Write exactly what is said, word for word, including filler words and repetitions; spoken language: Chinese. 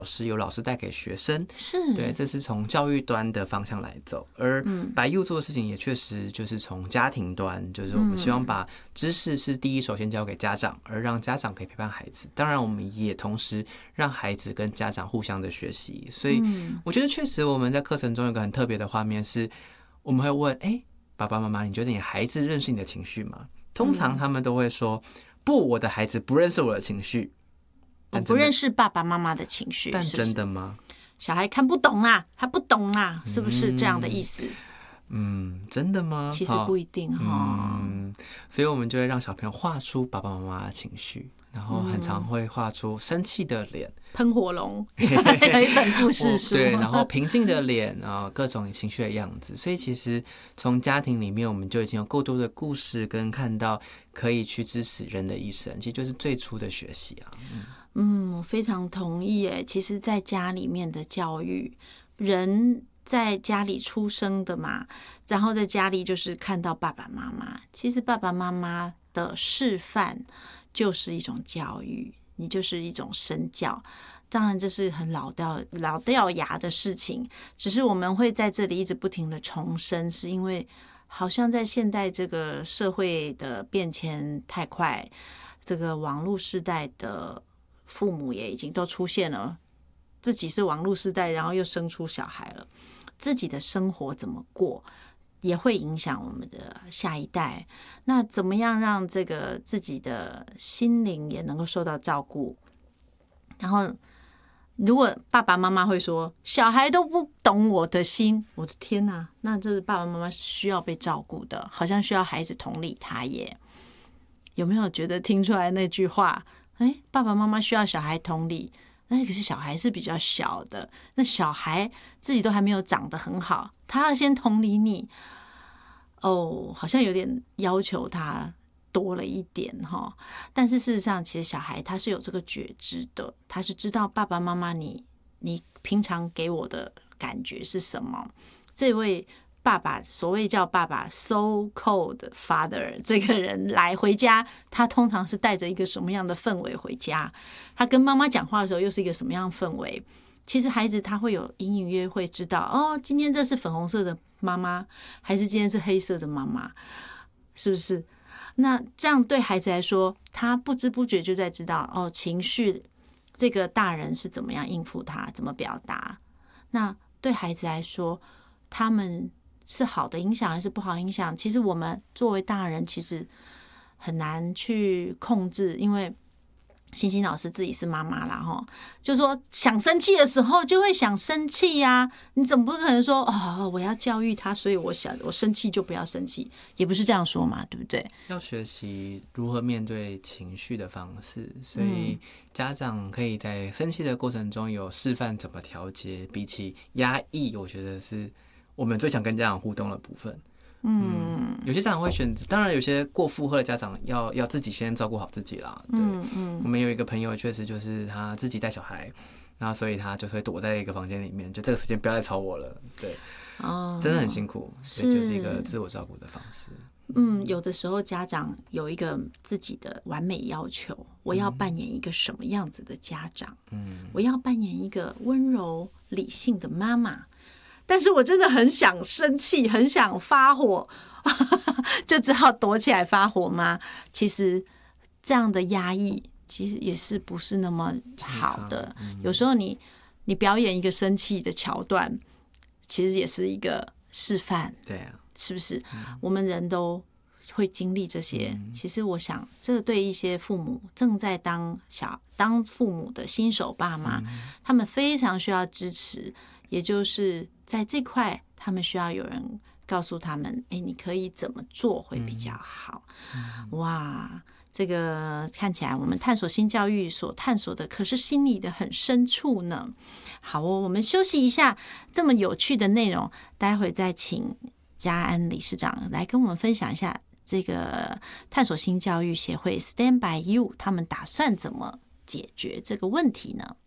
师，有老师带给学生， 是， 对，这是从教育端的方向来走。而白幼做的事情也确实就是从家庭端，就是我们希望把知识是第一首先交给家长，而让家长可以陪伴孩子。当然，我们也同时让孩子跟家长互相的学习。所以，我觉得确实我们在课程中有个很特别的画面是，我们会问：哎，爸爸妈妈，你觉得你孩子认识你的情绪吗？通常他们都会说：不，我的孩子不认识我的情绪。 我不认识爸爸妈妈的情绪， 但真的吗？ 是不是小孩看不懂啦，他不懂啦，是不是这样的意思？ 嗯，真的吗？ 其实不一定哈。 嗯，所以我们就会让小朋友画出爸爸妈妈的情绪，然后很常会画出生气的脸， 喷火龙，有一本故事书， 对，然后平静的脸啊，各种情绪的样子。所以其实从家庭里面，我们就已经有够多的故事跟看到可以去支持人的一生，其实就是最初的学习啊。嗯嗯，我非常同意诶。其实，在家里面的教育，人在家里出生的嘛，然后在家里就是看到爸爸妈妈。其实，爸爸妈妈的示范就是一种教育，你就是一种身教。当然，这是很老掉老掉牙的事情，只是我们会在这里一直不停的重申，是因为好像在现代这个社会的变迁太快，这个网络时代的父母也已经都出现了，自己是网络时代，然后又生出小孩了，自己的生活怎么过，也会影响我们的下一代。那怎么样让这个自己的心灵也能够受到照顾？然后，如果爸爸妈妈会说小孩都不懂我的心，我的天哪，那这是爸爸妈妈是需要被照顾的，好像需要孩子同理他耶。有没有觉得听出来那句话？哎，爸爸妈妈需要小孩同理，那可是小孩是比较小的，那小孩自己都还没有长得很好，他要先同理你，哦，好像有点要求他多了一点哈。但是事实上，其实小孩他是有这个觉知的，他是知道爸爸妈妈你你平常给我的感觉是什么。这位爸爸，所谓叫爸爸 so called father 这个人来回家，他通常是带着一个什么样的氛围回家？他跟妈妈讲话的时候又是一个什么样的氛围？其实孩子他会有隐隐约会知道，哦，今天这是粉红色的妈妈，还是今天是黑色的妈妈，是不是？那这样对孩子来说，他不知不觉就在知道，哦，情绪这个大人是怎么样应付他，怎么表达。那对孩子来说，他们是好的影响还是不好影响？其实我们作为大人，其实很难去控制，因为星星老师自己是妈妈啦，哈，就说想生气的时候就会想生气呀、啊，你总不可能说哦，我要教育他，所以我想我生气就不要生气，也不是这样说嘛，对不对？ 要学习如何面对情绪的方式，所以家长可以在生气的过程中有示范怎么调节，比起压抑，我觉得是我们最想跟家长互动的部分。嗯，有些家长会选择，当然有些过负荷的家长要要自己先照顾好自己啦。对，嗯嗯，我们有一个朋友，确实就是他自己带小孩，那所以他就会躲在一个房间里面，就这个时间不要再吵我了。对，哦，真的很辛苦，所以就是一个自我照顾的方式。 嗯，有的时候家长有一个自己的完美要求，我要扮演一个什么样子的家长？嗯，我要扮演一个温柔理性的妈妈。但是我真的很想生气，很想发火，就只好躲起来发火吗？其实这样的压抑，其实也是不是那么好的。有时候你你表演一个生气的桥段，其实也是一个示范， 对啊， 是不是？我们人都会经历这些。其实我想，这个对一些父母正在当小当父母的新手爸妈，他们非常需要支持。也就是在这块，他们需要有人告诉他们，哎，你可以怎么做会比较好。嗯、哇，这个看起来我们探索新教育所探索的，可是心里的很深处呢。好哦，我们休息一下，这么有趣的内容，待会再请嘉安理事长来跟我们分享一下这个探索新教育协会 Stand by You 他们打算怎么解决这个问题呢？